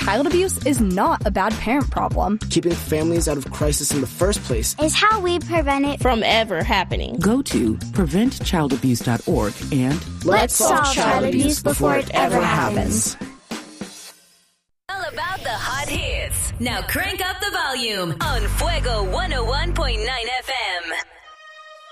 child abuse is not a bad parent problem. Keeping families out of crisis in the first place is how we prevent it from ever happening. Go to preventchildabuse.org and let's solve child abuse before it ever happens. All about the hot hits. Now crank up the volume on Fuego 101.9 FM.